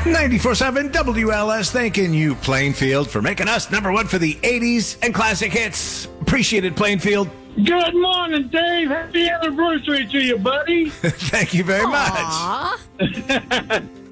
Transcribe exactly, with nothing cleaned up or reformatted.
ninety-four point seven W L S, thanking you, Plainfield, for making us number one for the eighties and classic hits. Appreciate it, Plainfield. Good morning, Dave. Happy anniversary to you, buddy. Thank you very Aww. much.